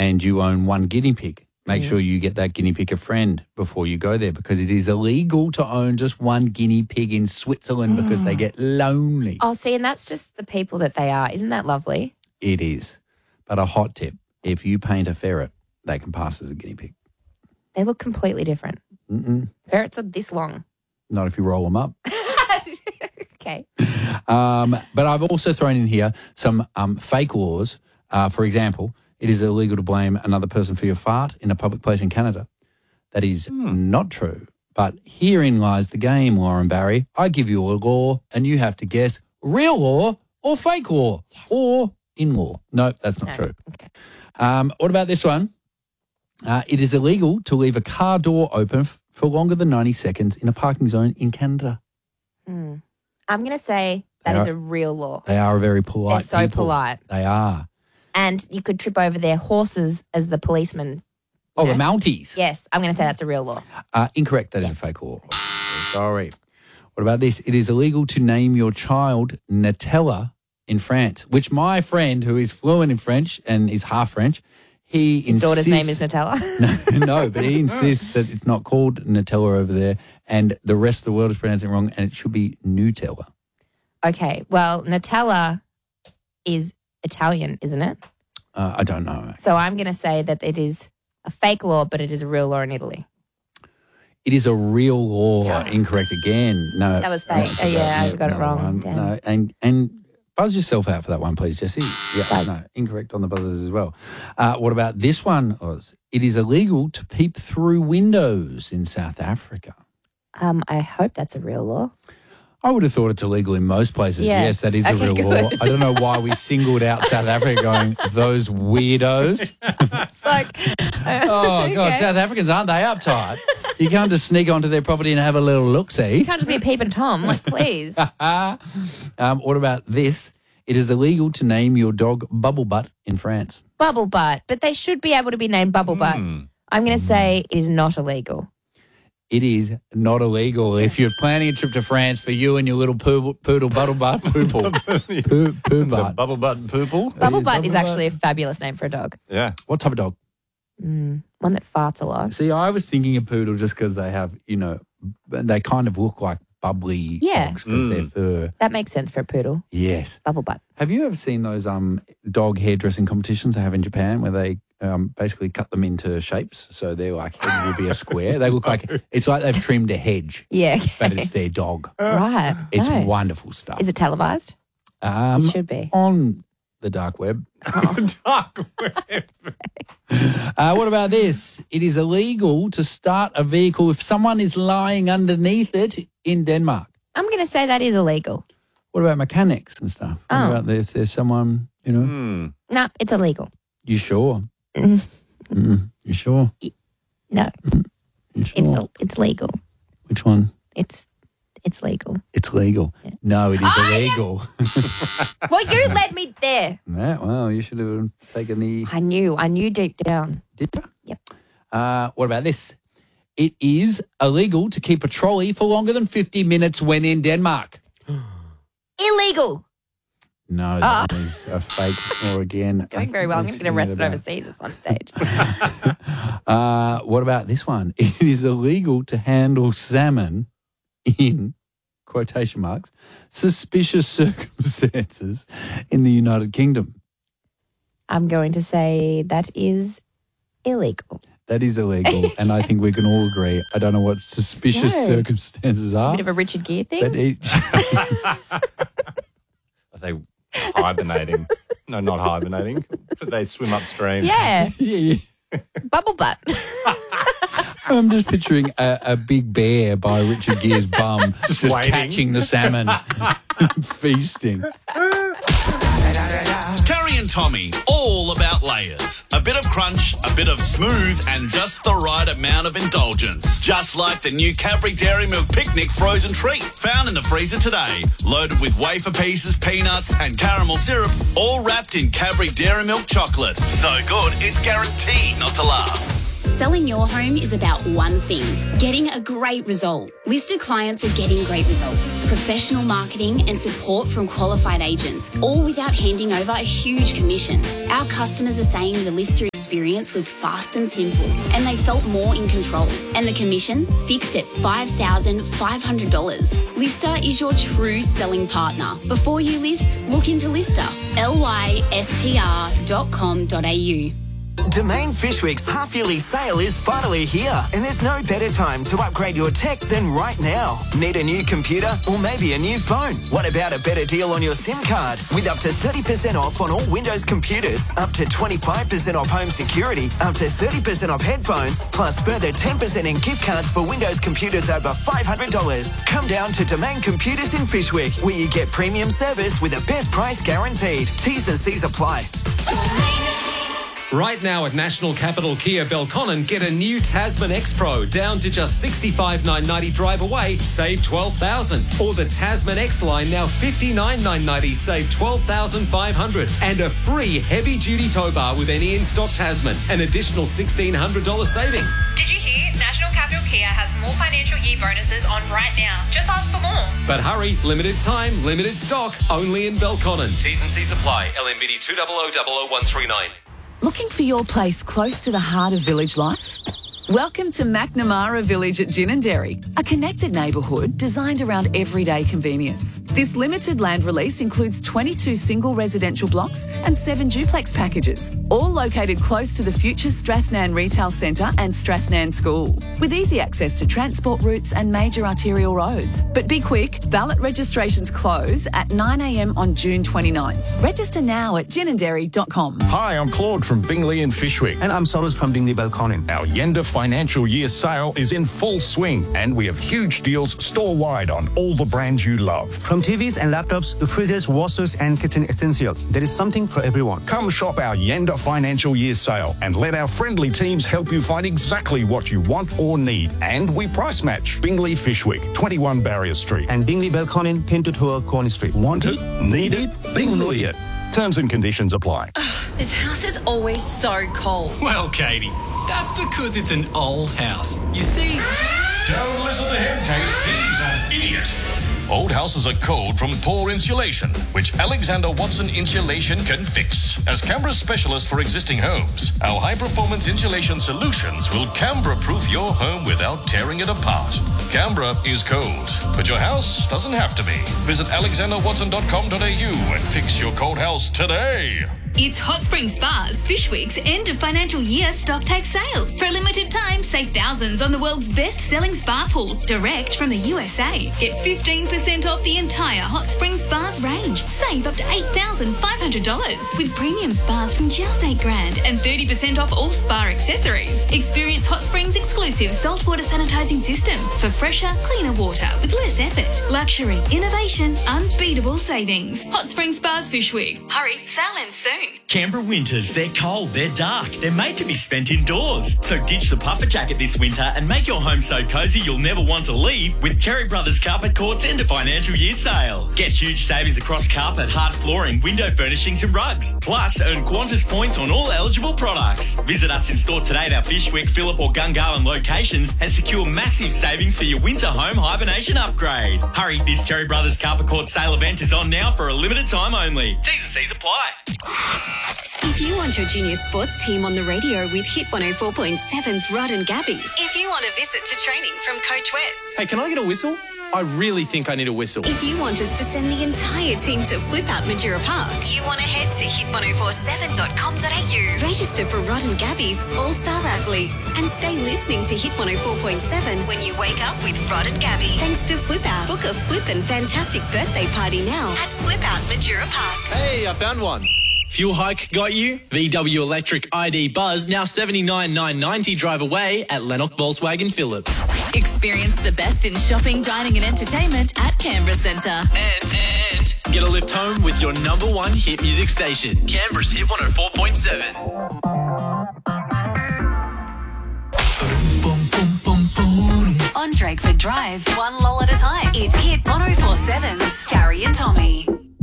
and you own one guinea pig, make sure you get that guinea pig a friend before you go there, because it is illegal to own just one guinea pig in Switzerland because they get lonely. Oh, see, and that's just the people that they are. Isn't that lovely? It is. But a hot tip, if you paint a ferret, they can pass as a guinea pig. They look completely different. Ferrets are this long. Not if you roll them up. Okay. But I've also thrown in here some fake laws. For example, it is illegal to blame another person for your fart in a public place in Canada. That is not true. But herein lies the game, Lauren Barry. I give you a law and you have to guess real law or fake law or in law. No, that's not true. Okay. What about this one? It is illegal to leave a car door open for longer than 90 seconds in a parking zone in Canada. I'm going to say that is a real law. They are a very polite They're so people. polite. They are. And you could trip over their horses as the policeman. Oh, the Mounties. Yes, I'm going to say that's a real law. Incorrect. That is a fake law. Sorry. What about this? It is illegal to name your child Nutella in France, which my friend, who is fluent in French and is half French, his daughter's name is Nutella? No, but he insists that it's not called Nutella over there and the rest of the world is pronouncing it wrong and it should be Nutella. Okay, well, Nutella is Italian, isn't it? I don't know. So I'm going to say that it is a fake law, but it is a real law in Italy. It is a real law. Incorrect again. No. That was fake. No, Oh, yeah, I got it another wrong. one. Damn. No, and buzz yourself out for that one, please, Jessie. Yeah, Buzz. no, incorrect on the buzzers as well. What about this one, Oz? It is illegal to peep through windows in South Africa. I hope that's a real law. I would have thought it's illegal in most places. Yeah. Yes, that is a Okay, real good. law. I don't know why we singled out South Africa going, those weirdos. It's like, Oh, God, okay. South Africans, aren't they uptight? You can't just sneak onto their property and have a little look-see. You can't just be a peeping Tom, like, please. What about this? It is illegal to name your dog Bubble Butt in France. Bubble Butt, but they should be able to be named Bubble Butt. I'm going to say it is not illegal. It is not illegal. If you're planning a trip to France for you and your little poodle Bubble Butt, poo butt. The bubble butt and poople. Bubble Butt Bubble is actually a Butt. fabulous name for a dog. Yeah. What type of dog? One that farts a lot. See, I was thinking of poodle just because they have, they kind of look like bubbly Yeah. dogs because their fur. That makes sense for a poodle. Yes. Bubble Butt. Have you ever seen those dog hairdressing competitions they have in Japan where they basically cut them into shapes? So their head will be a square. They look like it's like they've trimmed a hedge, Yeah. Okay. but it's their dog. Right. It's No. wonderful stuff. Is it televised? It should be. On the dark web. Dark web. What about this? It is illegal to start a vehicle if someone is lying underneath it in Denmark. I'm going to say that is illegal. What about mechanics and stuff? What Oh. about this? There's someone, No, it's illegal. You sure? You sure? No, You sure? it's legal. Which one? It's legal. It's legal. No, it is illegal. Well, you led me there. Yeah, well, you should have taken the... I knew deep down. Did you? Yep. What about this? It is illegal to keep a trolley for longer than 50 minutes when in Denmark. Illegal. No, that is a fake or again. Doing very well. I'm going to get arrested overseas at some stage. What about this one? It is illegal to handle salmon in, quotation marks, suspicious circumstances in the United Kingdom. I'm going to say that is illegal. That is illegal, and I think we can all agree. I don't know what suspicious No. circumstances are. A bit of a Richard Gere thing. But each... Are they hibernating? No, not hibernating. But they swim upstream. Yeah. yeah. Bubble Butt. I'm just picturing a big bear by Richard Gere's bum just waiting. catching the salmon and feasting. Carrie and Tommy, all about layers. A bit of crunch, a bit of smooth, and just the right amount of indulgence. Just like the new Cadbury Dairy Milk Picnic frozen treat, found in the freezer today. Loaded with wafer pieces, peanuts, and caramel syrup, all wrapped in Cadbury Dairy Milk chocolate. So good, it's guaranteed not to last. Selling your home is about one thing, getting a great result. Listed clients are getting great results, professional marketing and support from qualified agents, all without handing over a huge commission. Our customers are saying the Lister experience experience was fast and simple, and they felt more in control. And the commission fixed at $5,500. Lister is your true selling partner. Before you list, look into Lister. lystr.com.au. Domain Fishwick's half-yearly sale is finally here, and there's no better time to upgrade your tech than right now. Need a new computer or maybe a new phone? What about a better deal on your SIM card? With up to 30% off on all Windows computers, up to 25% off home security, up to 30% off headphones, plus further 10% in gift cards for Windows computers over $500. Come down to Domain Computers in Fishwick, where you get premium service with the best price guaranteed. T's and C's apply. Right now at National Capital Kia Belconnen, get a new Tasman X Pro down to just $65,990 drive away, save $12,000. Or the Tasman X line now $59,990, save $12,500. And a free heavy-duty tow bar with any in-stock Tasman, an additional $1,600 saving. Did you hear? National Capital Kia has more financial year bonuses on right now. Just ask for more. But hurry, limited time, limited stock, only in Belconnen. T's and C's apply. LMVD 2000139. Looking for your place close to the heart of village life? Welcome to McNamara Village at Ginninderry, a connected neighbourhood designed around everyday convenience. This limited land release includes 22 single residential blocks and 7 duplex packages, all located close to the future Strathnan Retail Centre and Strathnan School, with easy access to transport routes and major arterial roads. But be quick, ballot registrations close at 9 a.m. on June 29. Register now at ginninderry.com. Hi, I'm Claude from Bingley and Fishwick. And I'm Soros from Bingley Belconnen. Our Yenda financial year sale is in full swing, and we have huge deals store-wide on all the brands you love. From TVs and laptops to fridges, washers and kitchen essentials, there is something for everyone. Come shop our Yenda financial year sale and let our friendly teams help you find exactly what you want or need. And we price match. Bingley Fishwick, 21 Barrier Street. And Bingley Belconnen, 10 to 12 Corny Street. Want it? Need it? Bingley it. Terms and conditions apply. This house is always so cold. Well, Katie, that's because it's an old house. You see... Don't listen to him, Kate. He's an idiot. Old houses are cold from poor insulation, which Alexander Watson Insulation can fix. As Canberra's specialist for existing homes, our high-performance insulation solutions will Canberra-proof your home without tearing it apart. Canberra is cold, but your house doesn't have to be. Visit alexanderwatson.com.au and fix your cold house today. It's Hot Spring Spa's Fishwick's end of financial year stock take sale. For a limited time, save thousands on the world's best-selling spa pool, direct from the USA. Get 15% off the entire Hot Spring Spa's range. Save up to $8,500 with premium spas from just $8,000 and 30% off all spa accessories. Experience Hot Spring's exclusive saltwater sanitizing system for fresher, cleaner water with less effort. Luxury, innovation, unbeatable savings. Hot Spring Spa's Fishwick. Hurry, sale ends soon. Canberra winters, they're cold, they're dark, they're made to be spent indoors. So ditch the puffer jacket this winter and make your home so cosy you'll never want to leave with Terry Brothers Carpet Court's end of financial year sale. Get huge savings across carpet, hard flooring, window furnishings and rugs. Plus, earn Qantas points on all eligible products. Visit us in store today at our Fishwick, Phillip or Gungahlin locations and secure massive savings for your winter home hibernation upgrade. Hurry, this Terry Brothers Carpet Court sale event is on now for a limited time only. T's and C's apply. If you want your junior sports team on the radio with Hit 104.7's Rod and Gabby. If you want a visit to training from Coach Wes. Hey, can I get a whistle? I really think I need a whistle. If you want us to send the entire team to Flip Out Majura Park, you want to head to hit1047.com.au. Register for Rod and Gabby's All-Star Athletes and stay listening to Hit 104.7 when you wake up with Rod and Gabby. Thanks to Flip Out. Book a flip and fantastic birthday party now at Flip Out Majura Park. Hey, I found one. Fuel hike got you? VW Electric ID Buzz now $79,990 drive away at Lennox Volkswagen Phillip. Experience the best in shopping, dining and entertainment at Canberra Centre. And get a lift home with your number one hit music station, Canberra's Hit 104.7. On Drakeford Drive, one lull at a time. It's Hit 104.7's Carrie and Tommy.